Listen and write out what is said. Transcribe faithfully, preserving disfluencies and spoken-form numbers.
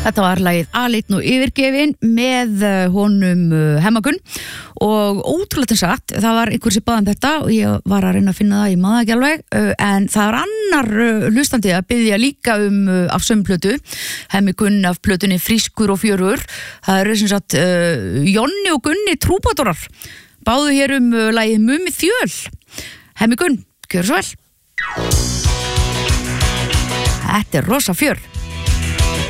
Þetta var lagið Aleinn og yfirgefin með honum Hemma Gunn og ótrúlega til satt, það var einhver sem bað um þetta og ég var að reyna að finna það, ég maður ekki alveg en það var annar hlustandi að biðja líka um af sömu plötu Hemmi Gunn af plötunni Frískur og fjörur það eru sem sagt uh, Jonni og Gunni trúbátorar báðu hér um uh, lagið Mummi þjöl Hemmi Gunn, gjör svo vel Þetta er rosa fjör